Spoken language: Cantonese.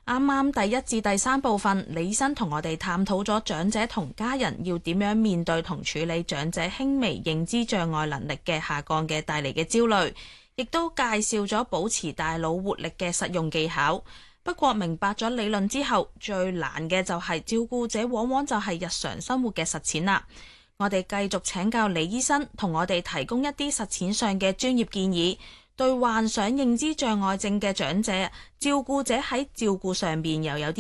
啱啱第一至第三部分，李醫生同我哋探討咗長者同家人要點樣面對同處理長者輕微認知障礙能力嘅下降嘅帶嚟嘅焦慮，亦都介紹咗保持大腦活力嘅實用技巧。不過明白咗理論之後，最難嘅就係照顧者往往就係日常生活嘅實踐啦。我哋繼續請教李醫生，同我哋提供一啲實踐上嘅專業建議。對患上認知障礙症嘅長者，照顧者喺照顧上邊又有啲